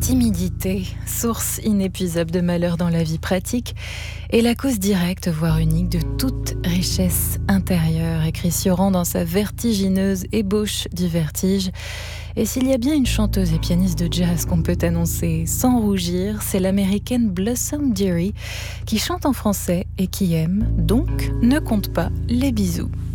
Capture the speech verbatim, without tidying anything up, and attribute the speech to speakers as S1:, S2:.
S1: timidité, source inépuisable de malheur dans la vie pratique, est la cause directe, voire unique, de toute richesse intérieure, écrit Cioran dans sa vertigineuse ébauche du vertige. Et s'il y a bien une chanteuse et pianiste de jazz qu'on peut annoncer sans rougir, c'est l'américaine Blossom Dearie, qui chante en français et qui aime, donc ne compte pas les bisous.